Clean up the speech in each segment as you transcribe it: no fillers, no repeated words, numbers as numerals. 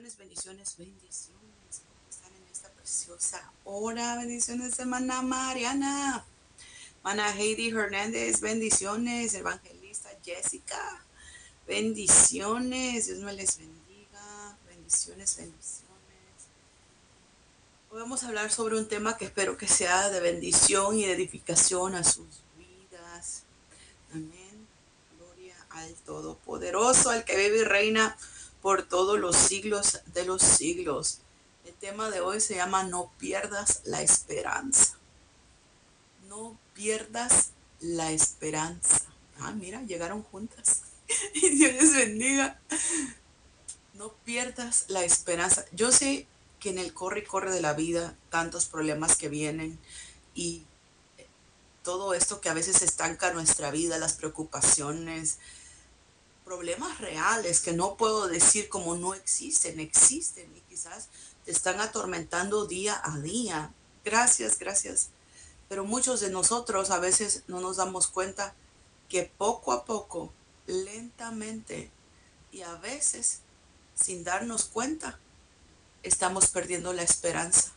bendiciones, bendiciones. ¿Cómo están en esta preciosa hora? Bendiciones, hermana Mariana. Hermana Heidi Hernández, bendiciones. Evangelista Jessica, bendiciones. Dios me les bendiga. Bendiciones, bendiciones. Hoy vamos a hablar sobre un tema que espero que sea de bendición y de edificación a sus vidas. Amén. Gloria al Todopoderoso, al que vive y reina por todos los siglos de los siglos. El tema de hoy se llama No pierdas la esperanza. No pierdas la esperanza. Ah, mira, llegaron juntas. Y Dios les bendiga. No pierdas la esperanza. Yo sé que en el corre y corre de la vida, tantos problemas que vienen y todo esto que a veces estanca nuestra vida, las preocupaciones, problemas reales que no puedo decir como no existen, existen y quizás te están atormentando día a día. Gracias, gracias. Pero muchos de nosotros a veces no nos damos cuenta que poco a poco, lentamente y a veces sin darnos cuenta, estamos perdiendo la esperanza.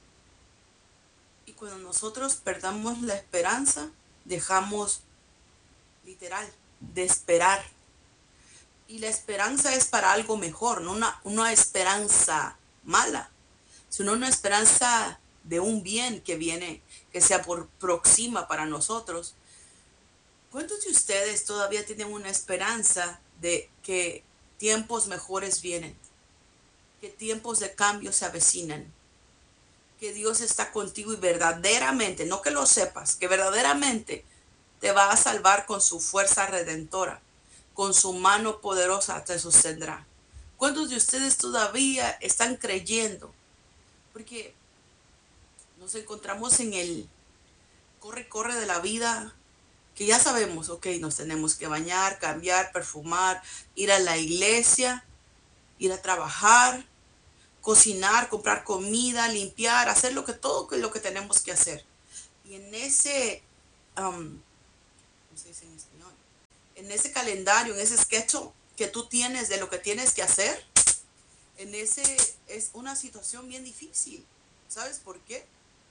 Y cuando nosotros perdamos la esperanza, dejamos literal de esperar. Y la esperanza es para algo mejor, no una esperanza mala, sino una esperanza de un bien que viene, que se aproxima para nosotros. ¿Cuántos de ustedes todavía tienen una esperanza de que tiempos mejores vienen? Que tiempos de cambio se avecinan, que Dios está contigo y verdaderamente, no que lo sepas, que verdaderamente te va a salvar con su fuerza redentora, con su mano poderosa te sostendrá. ¿Cuántos de ustedes todavía están creyendo? Porque nos encontramos en el corre, corre de la vida, que ya sabemos, ok, nos tenemos que bañar, cambiar, perfumar, ir a la iglesia, ir a trabajar, cocinar, comprar comida, limpiar, hacer todo lo que tenemos que hacer. Y en ese, ¿cómo se dice en español? En ese calendario, en ese sketch que tú tienes de lo que tienes que hacer, en ese es una situación bien difícil. ¿Sabes por qué?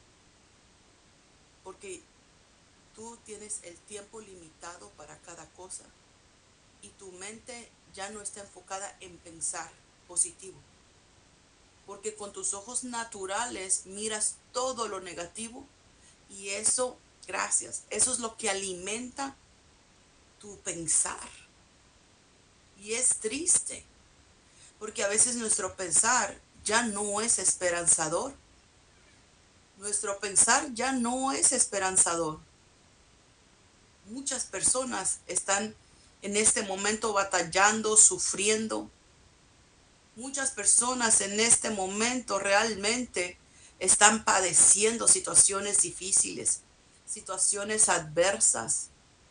Porque tú tienes el tiempo limitado para cada cosa y tu mente ya no está enfocada en pensar positivo. Porque con tus ojos naturales miras todo lo negativo y eso, gracias, eso es lo que alimenta tu pensar. Y es triste, porque a veces nuestro pensar ya no es esperanzador. Nuestro pensar ya no es esperanzador. Muchas personas están en este momento batallando, sufriendo. Muchas personas en este momento realmente están padeciendo situaciones difíciles, situaciones adversas.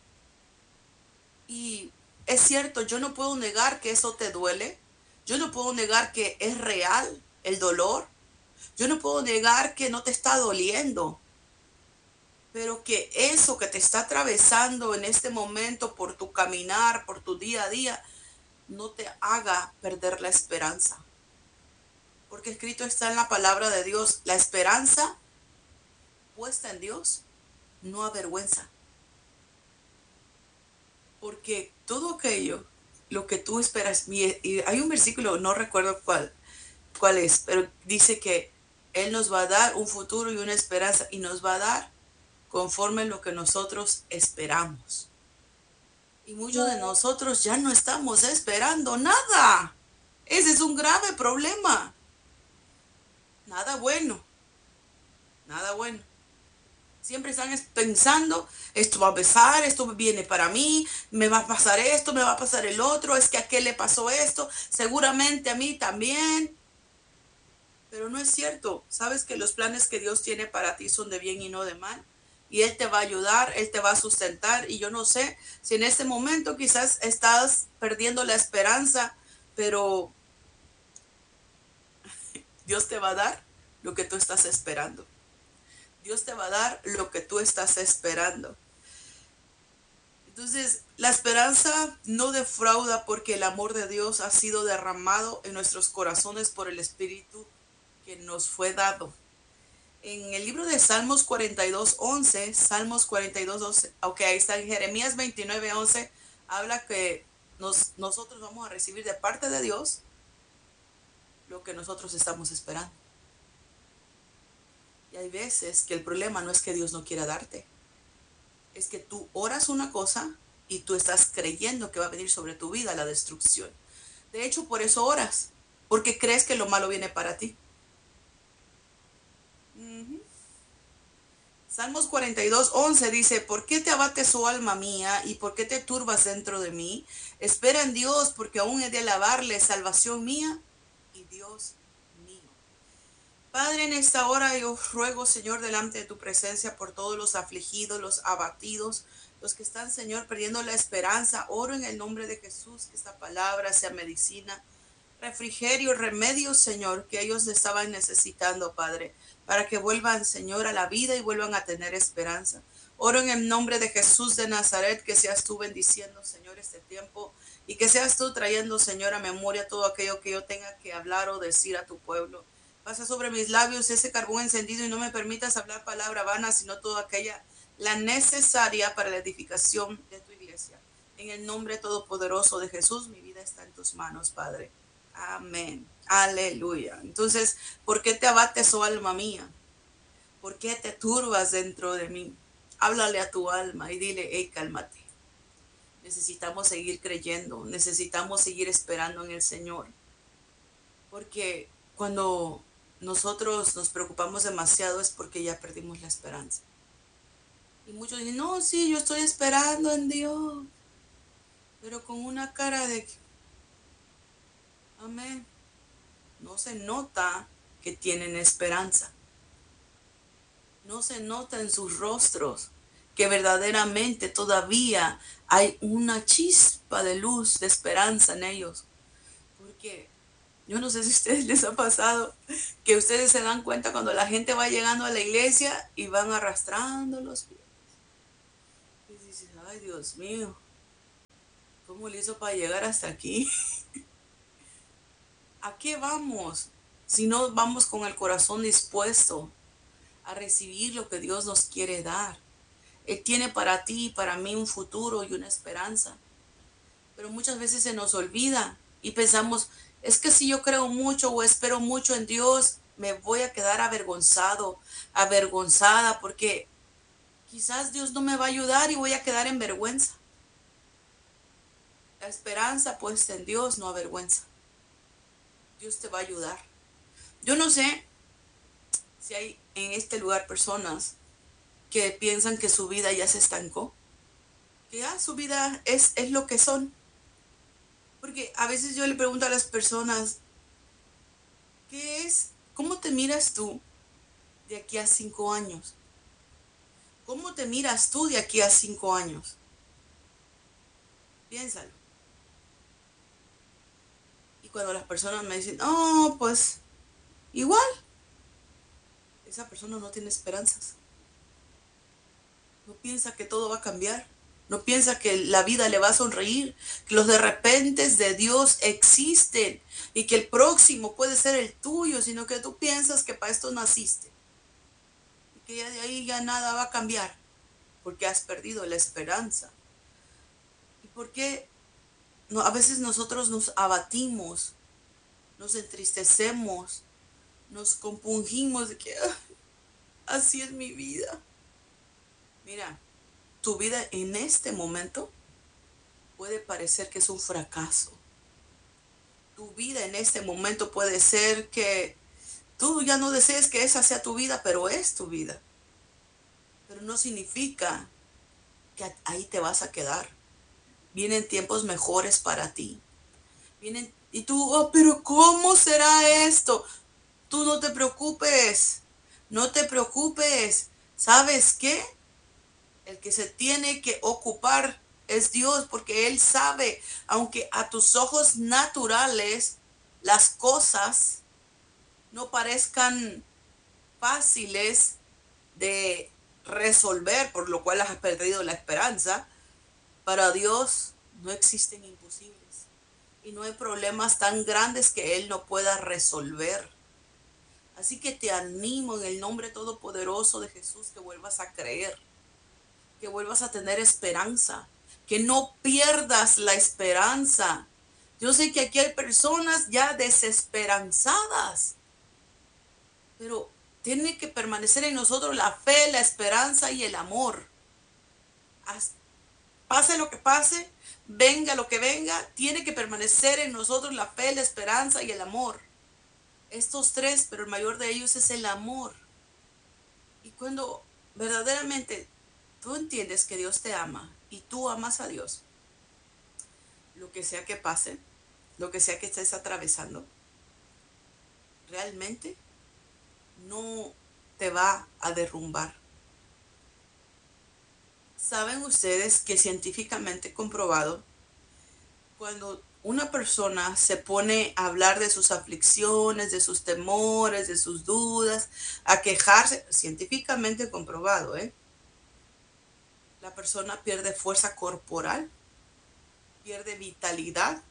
Y es cierto, yo no puedo negar que eso te duele. Yo no puedo negar que es real el dolor. Yo no puedo negar que no te está doliendo. Pero que eso que te está atravesando en este momento por tu caminar, por tu día a día, no te haga perder la esperanza. Porque escrito está en la palabra de Dios, la esperanza puesta en Dios no avergüenza. Porque todo aquello, lo que tú esperas, y hay un versículo, no recuerdo cuál es, pero dice que Él nos va a dar un futuro y una esperanza y nos va a dar conforme lo que nosotros esperamos. Y muchos de nosotros ya no estamos esperando nada. Ese es un grave problema. Nada bueno, nada bueno. Siempre están pensando, esto va a pasar, esto viene para mí, me va a pasar esto, me va a pasar el otro, es que a qué le pasó esto, seguramente a mí también. Pero no es cierto. Sabes que los planes que Dios tiene para ti son de bien y no de mal. Y Él te va a ayudar, Él te va a sustentar. Y yo no sé si en este momento quizás estás perdiendo la esperanza, pero Dios te va a dar lo que tú estás esperando. Dios te va a dar lo que tú estás esperando. Entonces, la esperanza no defrauda porque el amor de Dios ha sido derramado en nuestros corazones por el Espíritu que nos fue dado. En el libro de Salmos 42:11, Salmos 42:11, ok, ahí está en Jeremías 29:11, habla que nosotros vamos a recibir de parte de Dios lo que nosotros estamos esperando. Y hay veces que el problema no es que Dios no quiera darte, es que tú oras una cosa y tú estás creyendo que va a venir sobre tu vida la destrucción. De hecho, por eso oras, porque crees que lo malo viene para ti. Salmos 42:11 dice, ¿por qué te abates, oh alma mía, y por qué te turbas dentro de mí? Espera en Dios, porque aún he de alabarle, salvación mía y Dios mío. Padre, en esta hora yo ruego, Señor, delante de tu presencia por todos los afligidos, los abatidos, los que están, Señor, perdiendo la esperanza. Oro en el nombre de Jesús, que esta palabra sea medicina, refrigerio, remedio, Señor, que ellos estaban necesitando, Padre, para que vuelvan, Señor, a la vida y vuelvan a tener esperanza. Oro en el nombre de Jesús de Nazaret, que seas tú bendiciendo, Señor, este tiempo y que seas tú trayendo, Señor, a memoria todo aquello que yo tenga que hablar o decir a tu pueblo. Pasa sobre mis labios ese carbón encendido y no me permitas hablar palabra vana, sino toda aquella, la necesaria para la edificación de tu iglesia. En el nombre todopoderoso de Jesús, mi vida está en tus manos, Padre. Amén. Aleluya. Entonces, ¿por qué te abates, oh alma mía? ¿Por qué te turbas dentro de mí? Háblale a tu alma y dile, hey, cálmate. Necesitamos seguir creyendo, necesitamos seguir esperando en el Señor. Porque cuando nosotros nos preocupamos demasiado es porque ya perdimos la esperanza. Y muchos dicen, no, sí, yo estoy esperando en Dios. Pero con una cara de, amén, no se nota que tienen esperanza. No se nota en sus rostros que verdaderamente todavía hay una chispa de luz, de esperanza en ellos. Porque yo no sé si a ustedes les ha pasado que ustedes se dan cuenta cuando la gente va llegando a la iglesia y van arrastrando los pies. Y dices, ay Dios mío, ¿cómo le hizo para llegar hasta aquí? ¿A qué vamos? Si no vamos con el corazón dispuesto a recibir lo que Dios nos quiere dar. Él tiene para ti y para mí un futuro y una esperanza. Pero muchas veces se nos olvida y pensamos, es que si yo creo mucho o espero mucho en Dios, me voy a quedar avergonzado, avergonzada, porque quizás Dios no me va a ayudar y voy a quedar en vergüenza. La esperanza puesta en Dios no avergüenza. Dios te va a ayudar. Yo no sé si hay en este lugar personas que piensan que su vida ya se estancó, que ya su vida es lo que son. Porque a veces yo le pregunto a las personas, ¿qué es? ¿Cómo te miras tú de aquí a 5 años? ¿Cómo te miras tú de aquí a 5 años? Piénsalo. Y cuando las personas me dicen, oh, pues igual, esa persona no tiene esperanzas. No piensa que todo va a cambiar. No piensa que la vida le va a sonreír, que los de repente de Dios existen y que el próximo puede ser el tuyo, sino que tú piensas que para esto naciste y que ya de ahí ya nada va a cambiar porque has perdido la esperanza. ¿Y por qué no, a veces nosotros nos abatimos, nos entristecemos, nos compungimos de que así es mi vida? Mira, tu vida en este momento puede parecer que es un fracaso. Tu vida en este momento puede ser que tú ya no desees que esa sea tu vida, pero es tu vida. Pero no significa que ahí te vas a quedar. Vienen tiempos mejores para ti. Vienen y tú, oh, pero ¿cómo será esto? Tú no te preocupes. No te preocupes. ¿Sabes qué? El que se tiene que ocupar es Dios, porque Él sabe, aunque a tus ojos naturales las cosas no parezcan fáciles de resolver, por lo cual has perdido la esperanza, Para Dios no existen imposibles y no hay problemas tan grandes que Él no pueda resolver. Así que te animo en el nombre todopoderoso de Jesús que vuelvas a creer, que vuelvas a tener esperanza, que no pierdas la esperanza. Yo sé que aquí hay personas ya desesperanzadas, pero tiene que permanecer en nosotros la fe, la esperanza y el amor. Pase lo que pase, venga lo que venga, tiene que permanecer en nosotros la fe, la esperanza y el amor. Estos tres, pero el mayor de ellos es el amor. Y cuando verdaderamente tú entiendes que Dios te ama y tú amas a Dios, lo que sea que pase, lo que sea que estés atravesando, realmente no te va a derrumbar. ¿Saben ustedes que científicamente comprobado, cuando una persona se pone a hablar de sus aflicciones, de sus temores, de sus dudas, a quejarse, científicamente comprobado, la persona pierde fuerza corporal, pierde vitalidad?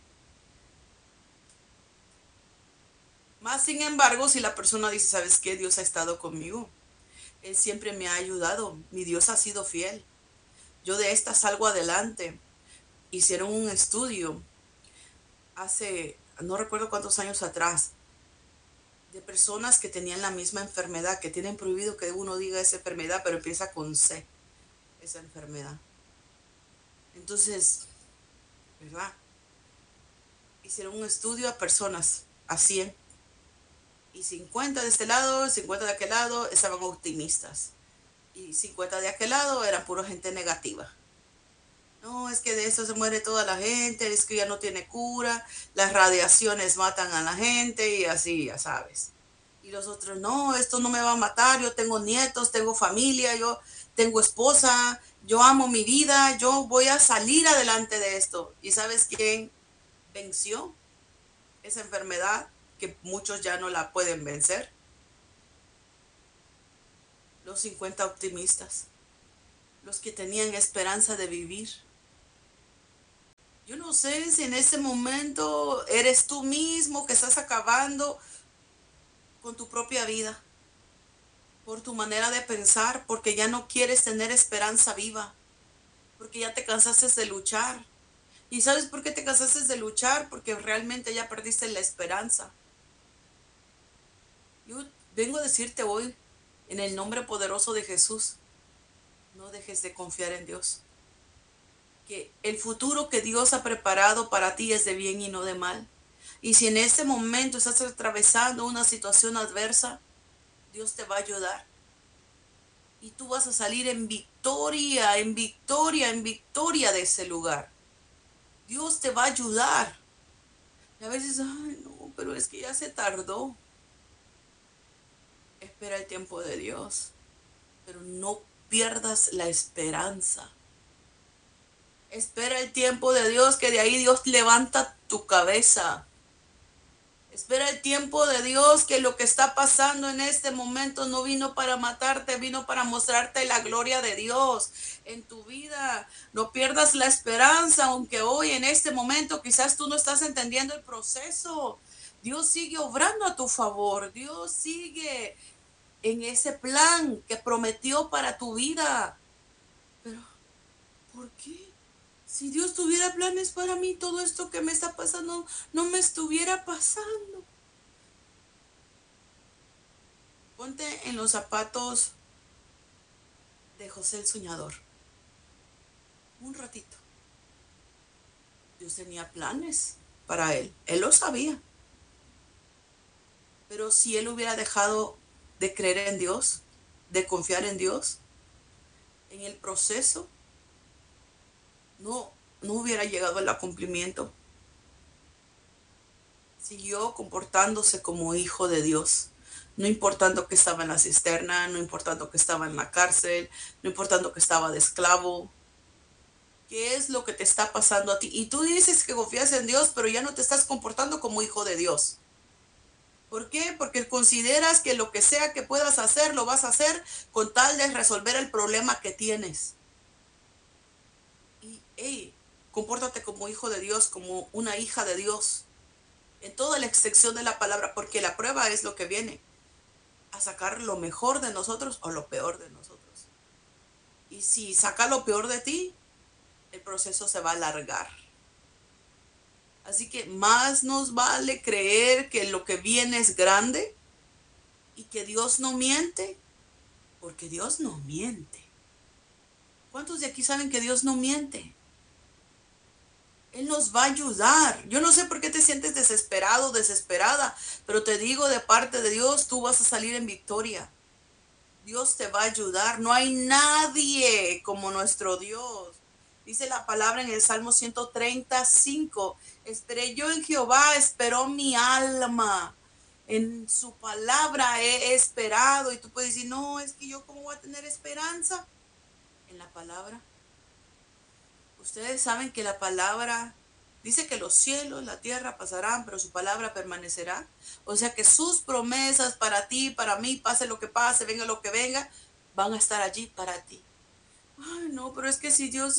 Más sin embargo, si la persona dice, ¿sabes qué? Dios ha estado conmigo. Él siempre me ha ayudado. Mi Dios ha sido fiel. Yo de esta salgo adelante. Hicieron un estudio hace, no recuerdo cuántos años atrás, de personas que tenían la misma enfermedad, que tienen prohibido que uno diga esa enfermedad, pero empieza con C, esa enfermedad. Entonces, ¿verdad? Hicieron un estudio a personas, a 100, y 50 de este lado, 50 de aquel lado, estaban optimistas. Y 50 de aquel lado eran pura gente negativa. No, es que de eso se muere toda la gente, es que ya no tiene cura, las radiaciones matan a la gente y así, ya sabes. Y los otros, no, esto no me va a matar, yo tengo nietos, tengo familia, yo tengo esposa, yo amo mi vida, yo voy a salir adelante de esto. ¿Y sabes quién venció esa enfermedad que muchos ya no la pueden vencer? Los 50 optimistas, los que tenían esperanza de vivir. Yo no sé si en ese momento eres tú mismo que estás acabando con tu propia vida por tu manera de pensar, porque ya no quieres tener esperanza viva, porque ya te cansaste de luchar. ¿Y sabes por qué te cansaste de luchar? Porque realmente ya perdiste la esperanza. Yo vengo a decirte hoy, en el nombre poderoso de Jesús, no dejes de confiar en Dios. Que el futuro que Dios ha preparado para ti es de bien y no de mal. Y si en este momento estás atravesando una situación adversa, Dios te va a ayudar. Y tú vas a salir en victoria, en victoria, en victoria de ese lugar. Dios te va a ayudar. Y a veces, ay, no, pero es que ya se tardó. Espera el tiempo de Dios, pero no pierdas la esperanza. Espera el tiempo de Dios, que de ahí Dios levanta tu cabeza. Espera el tiempo de Dios, que lo que está pasando en este momento no vino para matarte, vino para mostrarte la gloria de Dios en tu vida. No pierdas la esperanza, aunque hoy en este momento quizás tú no estás entendiendo el proceso. Dios sigue obrando a tu favor. Dios sigue en ese plan que prometió para tu vida. Pero, ¿por qué? Si Dios tuviera planes para mí, todo esto que me está pasando no me estuviera pasando. Ponte en los zapatos de José el Soñador. Un ratito. Dios tenía planes para él. Él lo sabía. Pero si él hubiera dejado de creer en Dios, de confiar en Dios, en el proceso, no hubiera llegado al cumplimiento. Siguió comportándose como hijo de Dios. No importando que estaba en la cisterna, no importando que estaba en la cárcel, no importando que estaba de esclavo. ¿Qué es lo que te está pasando a ti? Y tú dices que confías en Dios, pero ya no te estás comportando como hijo de Dios. ¿Por qué? Porque consideras que lo que sea que puedas hacer, lo vas a hacer con tal de resolver el problema que tienes. Y hey, compórtate como hijo de Dios, como una hija de Dios, en toda la extensión de la palabra, porque la prueba es lo que viene, a sacar lo mejor de nosotros o lo peor de nosotros. Y si saca lo peor de ti, el proceso se va a alargar. Así que más nos vale creer que lo que viene es grande y que Dios no miente, porque Dios no miente. ¿Cuántos de aquí saben que Dios no miente? Él nos va a ayudar. Yo no sé por qué te sientes desesperado, desesperada, pero te digo de parte de Dios, tú vas a salir en victoria. Dios te va a ayudar. No hay nadie como nuestro Dios. Dice la palabra en el Salmo 135. Esperé yo en Jehová, esperó mi alma. En su palabra he esperado. Y tú puedes decir, no, es que yo cómo voy a tener esperanza en la palabra. Ustedes saben que la palabra dice que los cielos, la tierra pasarán, pero su palabra permanecerá. O sea que sus promesas para ti, para mí, pase lo que pase, venga lo que venga, van a estar allí para ti. Ay, no, pero es que si Dios,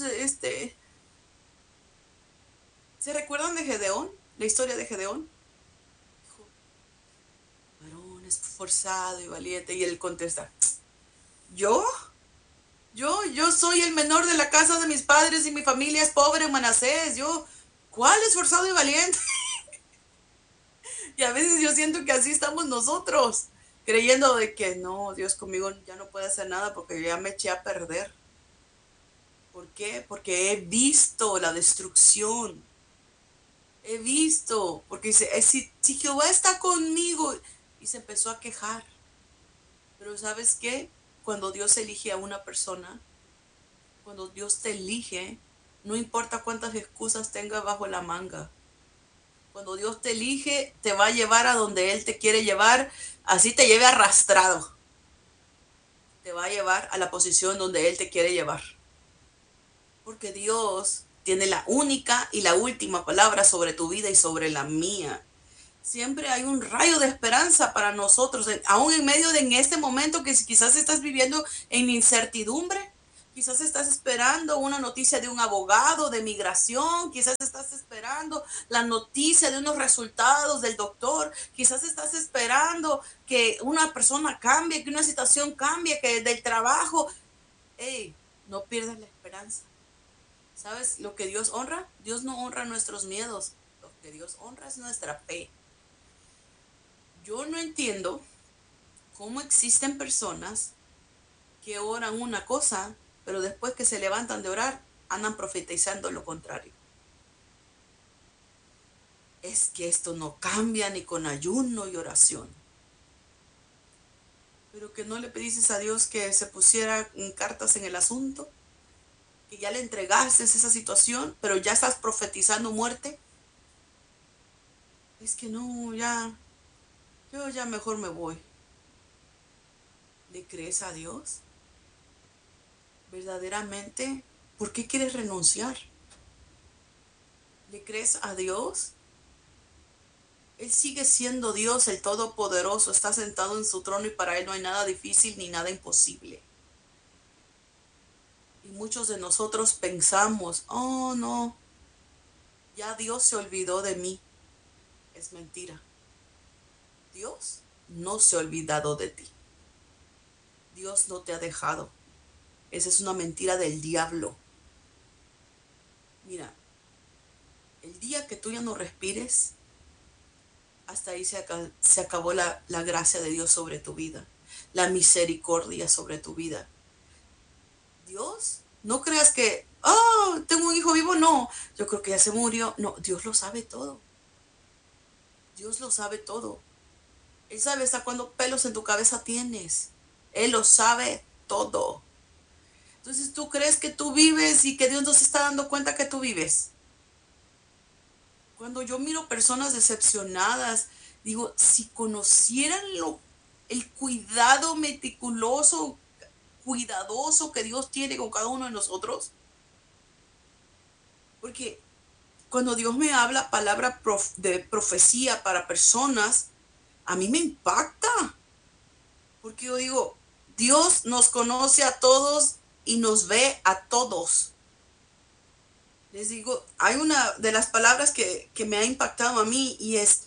¿se recuerdan de Gedeón? La historia de Gedeón. Dijo, varón esforzado y valiente. Y él contesta, ¿yo? Yo soy el menor de la casa de mis padres y mi familia es pobre en Manasés. ¿Cuál esforzado y valiente? Y a veces yo siento que así estamos nosotros, creyendo de que no, Dios conmigo ya no puede hacer nada porque ya me eché a perder. ¿Por qué? Porque he visto la destrucción. He visto, porque dice, si Jehová está conmigo, y se empezó a quejar. Pero ¿sabes qué? Cuando Dios elige a una persona, cuando Dios te elige, no importa cuántas excusas tengas bajo la manga. Cuando Dios te elige, te va a llevar a donde Él te quiere llevar, así te lleve arrastrado. Te va a llevar a la posición donde Él te quiere llevar. Porque Dios tiene la única y la última palabra sobre tu vida y sobre la mía. Siempre hay un rayo de esperanza para nosotros, aún en medio de en este momento que quizás estás viviendo en incertidumbre. Quizás estás esperando una noticia de un abogado de migración, quizás estás esperando la noticia de unos resultados del doctor, quizás estás esperando que una persona cambie, que una situación cambie, que del trabajo. Hey, no pierdas la esperanza. ¿Sabes lo que Dios honra? Dios no honra nuestros miedos, lo que Dios honra es nuestra fe. Yo no entiendo cómo existen personas que oran una cosa, pero después que se levantan de orar, andan profetizando lo contrario. Es que esto no cambia ni con ayuno y oración. Pero que no le pediste a Dios que se pusiera cartas en el asunto, que ya le entregaste esa situación, pero ya estás profetizando muerte. Es que no, yo ya mejor me voy. ¿Le crees a Dios? ¿Verdaderamente? ¿Por qué quieres renunciar? ¿Le crees a Dios? Él sigue siendo Dios, el Todopoderoso, está sentado en su trono y para Él no hay nada difícil ni nada imposible. Y muchos de nosotros pensamos, oh no, ya Dios se olvidó de mí. Es mentira. Dios no se ha olvidado de ti. Dios no te ha dejado. Esa es una mentira del diablo. Mira, el día que tú ya no respires, hasta ahí se acabó la gracia de Dios sobre tu vida, la misericordia sobre tu vida. Dios, no creas que, oh, tengo un hijo vivo, no, yo creo que ya se murió. No, Dios lo sabe todo. Dios lo sabe todo. Él sabe hasta cuántos pelos en tu cabeza tienes. Él lo sabe todo. Entonces tú crees que tú vives y que Dios no se está dando cuenta que tú vives. Cuando yo miro personas decepcionadas, digo, si conocieran el cuidado meticuloso, cuidadoso que Dios tiene con cada uno de nosotros. Porque cuando Dios me habla palabra de profecía para personas, a mí me impacta. Porque yo digo, Dios nos conoce a todos y nos ve a todos. Les digo, hay una de las palabras que me ha impactado a mí y es,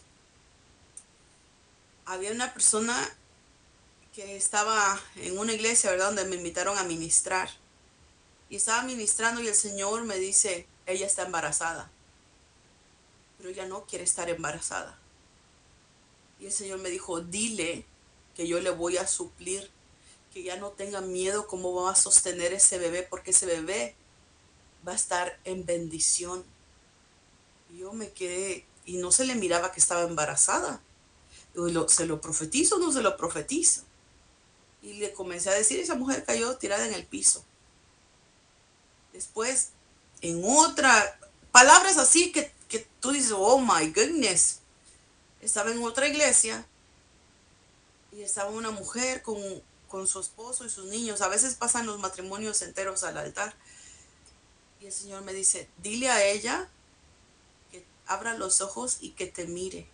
había una persona que estaba en una iglesia, ¿verdad? Donde me invitaron a ministrar. Y estaba ministrando y el Señor me dice, ella está embarazada, pero ella no quiere estar embarazada. Y el Señor me dijo, dile que yo le voy a suplir, que ya no tenga miedo cómo va a sostener ese bebé, porque ese bebé va a estar en bendición. Y yo me quedé, y no se le miraba que estaba embarazada. Digo, ¿se lo profetizo o no se lo profetizo? Y le comencé a decir, esa mujer cayó tirada en el piso. Después, en otra, palabras así que tú dices, oh my goodness. Estaba en otra iglesia y estaba una mujer con su esposo y sus niños. A veces pasan los matrimonios enteros al altar. Y el Señor me dice, dile a ella que abra los ojos y que te mire.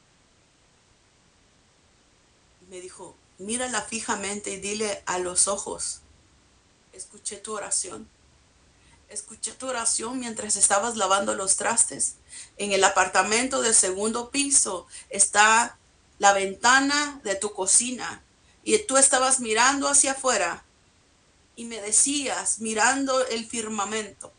Y me dijo, mírala fijamente y dile a los ojos, escuché tu oración. Escuché tu oración mientras estabas lavando los trastes. En el apartamento del segundo piso está la ventana de tu cocina y tú estabas mirando hacia afuera y me decías, mirando el firmamento,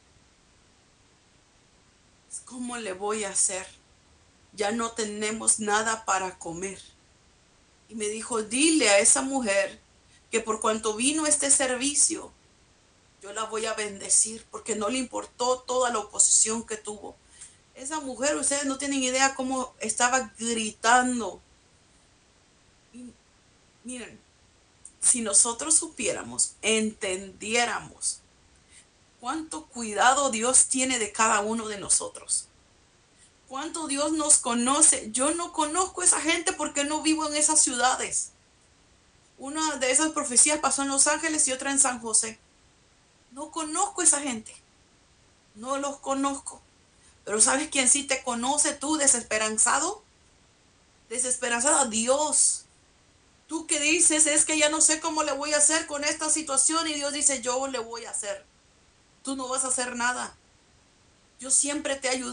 ¿cómo le voy a hacer? Ya no tenemos nada para comer. Y me dijo, dile a esa mujer que por cuanto vino este servicio, yo la voy a bendecir porque no le importó toda la oposición que tuvo. Esa mujer, ustedes no tienen idea cómo estaba gritando. Y miren, si nosotros supiéramos, entendiéramos cuánto cuidado Dios tiene de cada uno de nosotros, cuánto Dios nos conoce. Yo no conozco a esa gente porque no vivo en esas ciudades. Una de esas profecías pasó en Los Ángeles y otra en San José. No conozco a esa gente, no los conozco. Pero ¿sabes quién sí te conoce tú, desesperanzado? Desesperanzada, Dios. Tú que dices, es que ya no sé cómo le voy a hacer con esta situación y Dios dice, yo le voy a hacer. Tú no vas a hacer nada. Yo siempre te he ayudado.